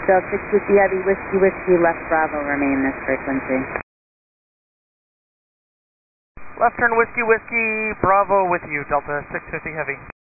Delta 6 Whiskey Heavy, Whiskey, left Bravo, remain this frequency. Left turn Whiskey, Bravo with you, Delta 650 Heavy.